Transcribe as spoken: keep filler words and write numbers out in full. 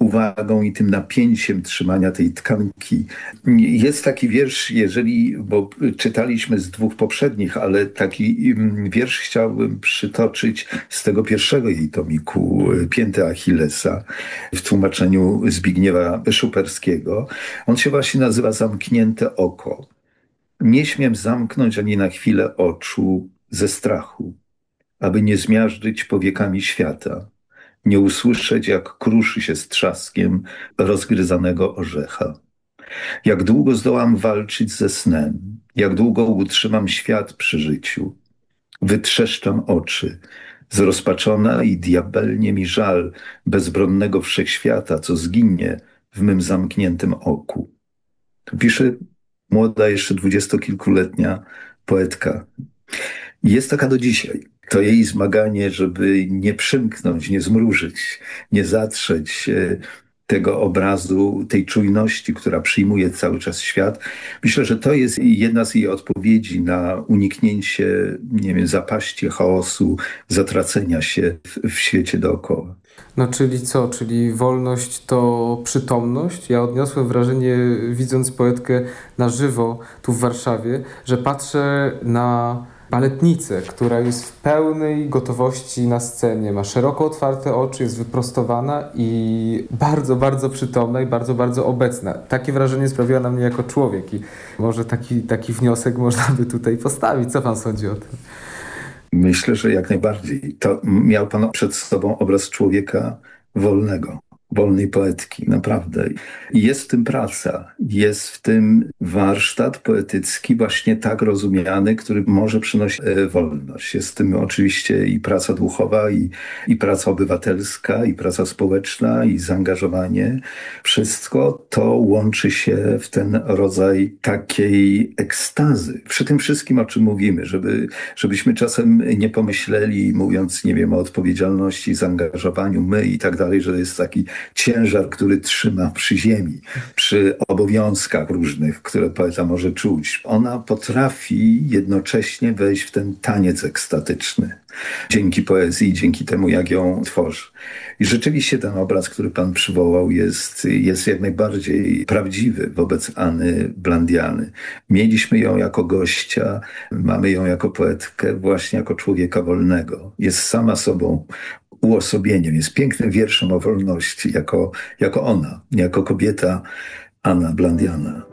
uwagą i tym napięciem trzymania tej tkanki. Jest taki wiersz, jeżeli, bo czytaliśmy z dwóch poprzednich, ale taki wiersz chciałbym przytoczyć z tego pierwszego jej tomiku, Pięty Achillesa, w tłumaczeniu Zbigniewa Szuperskiego. On się właśnie nazywa Zamknięte oko. Nie śmiem zamknąć ani na chwilę oczu ze strachu, aby nie zmiażdżyć powiekami świata, nie usłyszeć, jak kruszy się z trzaskiem rozgryzanego orzecha. Jak długo zdołam walczyć ze snem, jak długo utrzymam świat przy życiu. Wytrzeszczam oczy, zrozpaczona i diabelnie mi żal bezbronnego wszechświata, co zginie w mym zamkniętym oku. Tu pisze młoda, jeszcze dwudziestokilkuletnia poetka. I jest taka do dzisiaj. To jej zmaganie, żeby nie przymknąć, nie zmrużyć, nie zatrzeć tego obrazu, tej czujności, która przyjmuje cały czas świat. Myślę, że to jest jedna z jej odpowiedzi na uniknięcie, nie wiem, zapaści, chaosu, zatracenia się w, w świecie dookoła. No czyli co? Czyli wolność to przytomność? Ja odniosłem wrażenie, widząc poetkę na żywo tu w Warszawie, że patrzę na baletnicę, która jest w pełnej gotowości na scenie, ma szeroko otwarte oczy, jest wyprostowana i bardzo, bardzo przytomna i bardzo, bardzo obecna. Takie wrażenie sprawiła na mnie jako człowiek i może taki, taki wniosek można by tutaj postawić. Co pan sądzi o tym? Myślę, że jak najbardziej. To miał pan przed sobą obraz człowieka wolnego, wolnej poetki, naprawdę. I jest w tym praca, jest w tym warsztat poetycki właśnie tak rozumiany, który może przynosić wolność. Jest w tym oczywiście i praca duchowa, i, i praca obywatelska, i praca społeczna, i zaangażowanie. Wszystko to łączy się w ten rodzaj takiej ekstazy. Przy tym wszystkim, o czym mówimy, żeby, żebyśmy czasem nie pomyśleli, mówiąc, nie wiem, o odpowiedzialności, zaangażowaniu, my i tak dalej, że jest taki ciężar, który trzyma przy ziemi, przy obowiązkach różnych, które poeta może czuć. Ona potrafi jednocześnie wejść w ten taniec ekstatyczny. Dzięki poezji, dzięki temu, jak ją tworzy. I rzeczywiście ten obraz, który pan przywołał, jest, jest jak najbardziej prawdziwy wobec Anny Blandiany. Mieliśmy ją jako gościa, mamy ją jako poetkę, właśnie jako człowieka wolnego. Jest sama sobą uosobieniem, jest pięknym wierszem o wolności, jako, jako ona, jako kobieta Anna Blandiana.